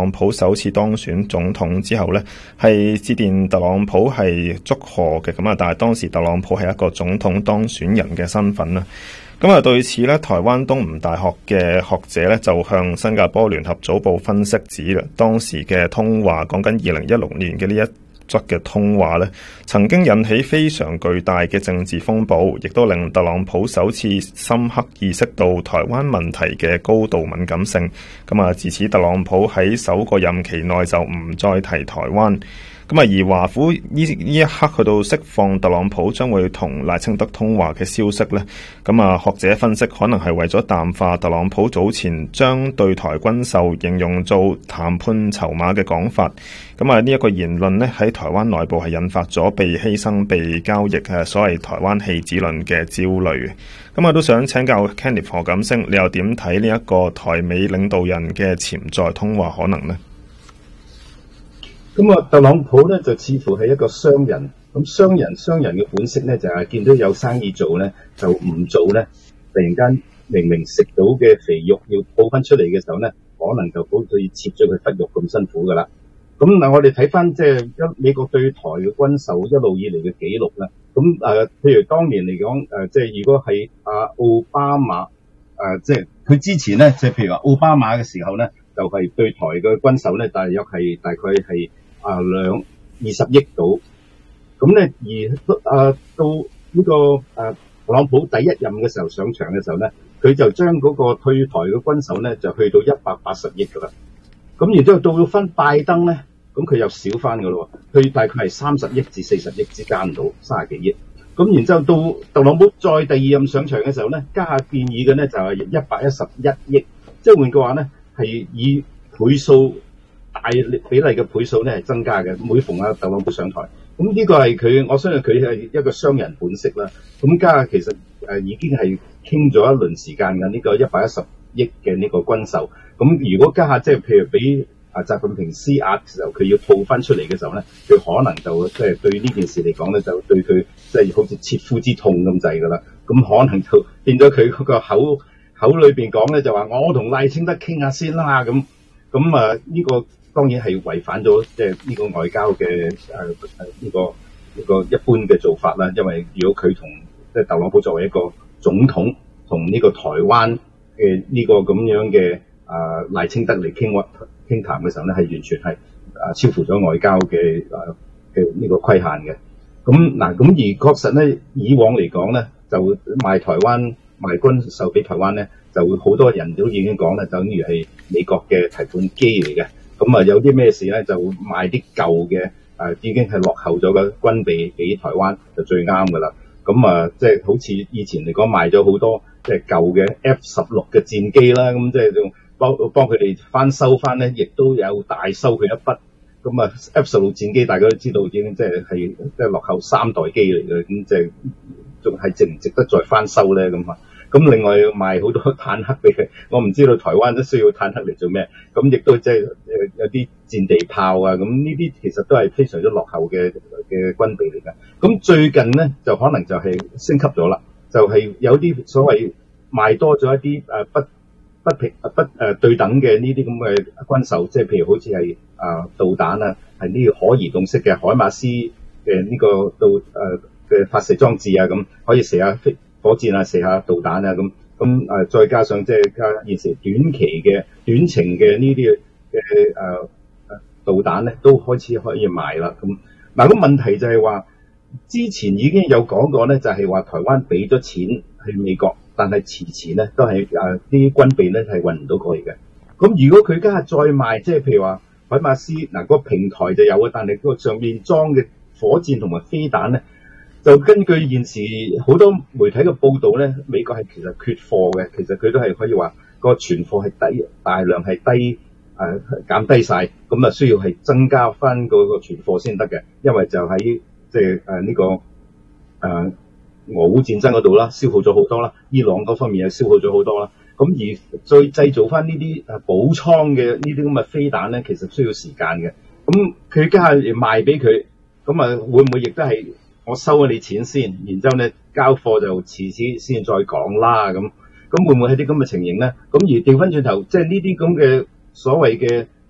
朗普首次當選總統之後呢，係致電特朗普係祝賀嘅。咁啊，但係當時特朗普係一個總統當選人嘅身份啦。咁啊，對此呢，台灣東吳大學嘅學者呢，就向新加坡聯合早報分析指啦，當時嘅通話講緊2016年嘅呢一則嘅通話呢，曾經引起非常巨大嘅政治風暴，亦都令特朗普首次深刻意識到台灣問題嘅高度敏感性。咁啊，自此特朗普喺首個任期內就唔再提台灣。咁啊，而華府呢一刻去到釋放特朗普將會同賴清德通話嘅消息呢，咁啊，學者分析可能係為咗淡化特朗普早前將對台軍售形容做談判籌碼嘅講法。咁啊，呢一個言論呢，喺台灣內部係引發咗被犧牲、被交易所謂台灣棄子論嘅焦慮。咁我都想請教 Kenneth 何錦星，你又點睇呢一個台美領導人嘅潛在通話可能呢？ 咁啊，特朗普咧就似乎係一個商人，咁商人嘅本色咧就係見到有生意做咧就唔做咧，突然間明明食到嘅肥肉要吐翻出嚟嘅時候咧，可能就好似切咗佢忽肉咁辛苦噶啦。咁嗱，我哋睇翻即係美國對台嘅軍售一路以嚟嘅記錄啦。咁譬如當年嚟講，即係如果係奧巴馬即係佢之前咧，即係譬如話奧巴馬嘅時候咧，就係對台嘅軍售咧，大概係20億度。咁咧而到呢個特朗普第一任嘅時候上場嘅時候咧，佢就將嗰個退台嘅軍售咧就去到180億噶啦。咁然之後到翻拜登咧，咁佢又少翻噶咯，佢大概係30億至40億之間到30幾億。咁然之後到特朗普再第二任上場嘅時候咧，家下建議嘅咧就係111億，即係換句話咧係以倍數大比例嘅倍數咧係增加嘅。每逢特朗普上台，咁呢個係佢，我相信佢係一個商人本色啦。咁家下其實已經係傾咗一輪時間嘅呢個110億嘅呢個軍售。咁如果家下即係譬如俾習近平施壓嘅時候，佢要吐翻出嚟嘅時候咧，佢可能就即係對呢件事嚟講咧，就對佢即係好似切膚之痛咁滯噶啦。咁可能就變咗佢嗰個口裏邊講咧，就話我同賴清德傾下先啦。咁呢個當然係違反咗即係呢個外交嘅呢個一般嘅做法啦。因為如果佢同即係特朗普作為一個總統同呢個台灣嘅呢個咁樣嘅賴清德嚟傾談嘅時候咧，係完全係超乎咗外交嘅呢個規限嘅。咁而確實咧，以往嚟講咧，就賣軍售俾台灣咧，就好多人都已經講咧，等於係美國嘅提款機嚟嘅。咁有啲咩事咧，就賣啲舊嘅已經係落後咗嘅軍備俾台灣就最啱噶啦。咁即係好似以前嚟講賣咗好多即係舊嘅 F-16嘅戰機啦，咁即係仲幫佢哋翻收翻咧，亦都有大收佢一筆。咁F-16戰機大家都知道已經即係落後3代機嚟嘅，咁即係仲係值唔值得再翻收咧？咁另外賣好多坦克俾佢，我唔知道台灣都需要坦克嚟做咩。咁亦都即係有啲戰地炮啊，咁呢啲其實都係非常之落後嘅軍備嚟㗎。咁最近咧就可能就係升級咗啦，就係有啲所謂賣多咗一啲不對等嘅呢啲咁嘅軍售，即係譬如好似係導彈啊，係呢個可移動式嘅海馬斯嘅呢個嘅發射裝置啊，咁可以射下火箭啊，射下導彈啊，咁再加上即係現時短程嘅呢啲嘅導彈咧，都開始可以賣啦。咁個問題就係話，之前已經有講過咧，就係話台灣俾咗錢去美國，但係遲咧都係啲軍備咧係運唔到過嚟嘅。咁如果佢家下再賣，即係譬如話海馬斯個平台就有嘅，但係個上面裝嘅火箭同埋飛彈咧，就根據現時好多媒體嘅報道咧，美國係其實缺貨嘅。其實佢都係可以話個存貨係大量係減低晒，咁需要係增加翻嗰個存貨先得嘅。因為就喺即係呢個俄烏戰爭嗰度啦，消耗咗好多啦，伊朗嗰方面又消耗咗好多啦。咁而再製造翻呢啲補倉嘅呢啲咁嘅飛彈咧，其實需要時間嘅。咁佢家下賣俾佢，咁會唔會亦都係我收咗你錢先，然之後咧交貨就遲啲先再講啦？咁會唔會係啲咁嘅情形咧？咁而調翻轉頭，即係呢啲咁嘅所謂嘅